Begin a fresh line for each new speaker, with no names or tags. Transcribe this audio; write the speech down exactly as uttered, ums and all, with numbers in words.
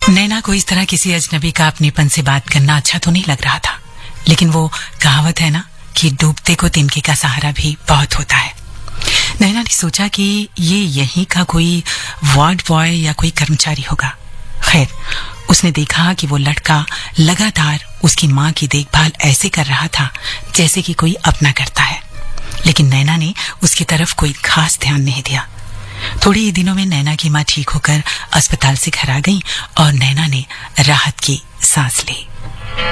नैना को इस तरह किसी अजनबी का अपनेपन से बात करना अच्छा तो नहीं लग रहा था, लेकिन वो कहावत है ना कि डूबते को तिनके का सहारा भी बहुत होता है। नैना ने सोचा कि ये यहीं का कोई वार्ड बॉय या कोई कर्मचारी होगा। खैर, उसने देखा कि वो लड़का लगातार उसकी माँ की देखभाल ऐसे कर रहा था जैसे कि कोई अपना करता है, लेकिन नैना ने उसकी तरफ कोई खास ध्यान नहीं दिया। थोड़े ही दिनों में नैना की माँ ठीक होकर अस्पताल से घर आ गई और नैना ने राहत की सांस ली।